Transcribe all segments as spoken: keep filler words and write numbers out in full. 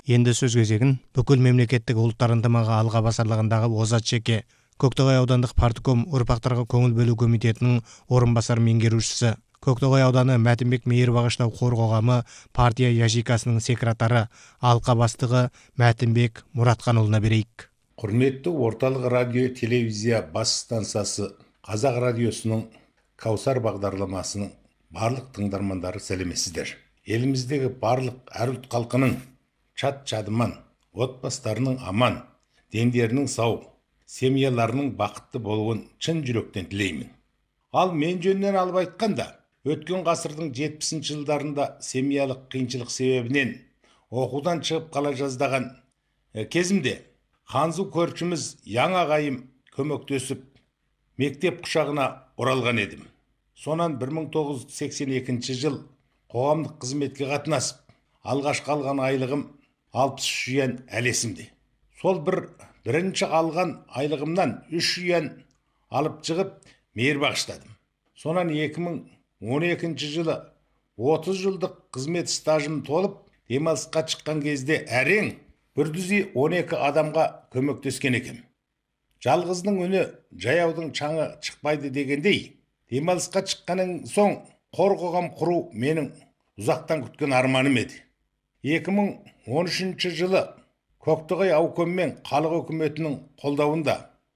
Енді сөз кезегін бүкіл мемлекеттік ұлттар ынтымағы алға басарлығындағы озат жеке Көктоғай аудандық партком ұрпақтарға көңіл бөлу комитетінің орынбасар меңгерушісі, Көктоғай ауданы Мәтінбек мейірбағыштау қор қоғамы партия яжикасының секретары, алқа бастығы Мәтінбек Мұратханұлына берейік. Құрметті орталық радио телевизия бас стансасы Қазақ радиосының Каусар бағдарламасының барлық тыңдармандары сәлеметсіздер. Еліміздегі барлық әр ұлт халқының чат-чадыман, отбасыларының аман, дендерінің сау, семьяларының бақытты болуын шын жүректен тілеймін. Ал мен жөнінен алып айтқанда, өткен ғасырдың жетпісінші жылдарында семьялық қиыншылық себебінен оқудан шығып қала жаздаған кезімде Ханзу көршіміз яң ағайым көмектесіп мектеп құшағына оралған едім. Сонан бір мың тоғыз жүз сексен екінші жыл қоғамдық қызметке қатынасып, алғашқы алған айлығым алпыс үш юан әлі есімде. Сол бір бірінші алған айлығымнан үш юан алып шығып мейір бағыштадым. Сонан екі мың он екінші жылы отыз жылдық қызмет стажым толып, демалысқа шыққан кезде әрең бір жүз он екі адамға көмектескен екем. Жалғыздың үні жаяудың шаңы шықпайды дегендей, демалысқа шыққаннан соң қор қоғам құру менің ұзақтан күткен арманым еді. екі мың он үшінші жылы Көктоғай ауком мен халық үкіметінің қолдауында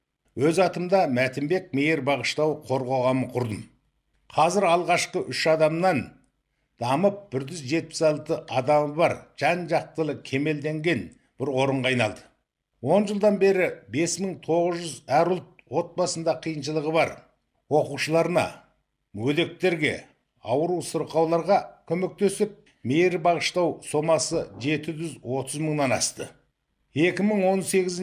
өз атымда Мәтінбек мейірбағыштау қор қоғамын құрдым. Қазір алғашқы үш адамнан дамып бір жүз жетпіс алты адамы бар жан-жақтылы кемелденген бір орынға айналды. он жылдан бері бес мың тоғыз жүз әр ұлт отбасында қиыншылығы бар оқушыларына, мүгедектерге, ауру сырқауларға көмектесіп, мейір бағыштау сомасы жеті жүз отыз мыңнан асты. екі мың он сегізінші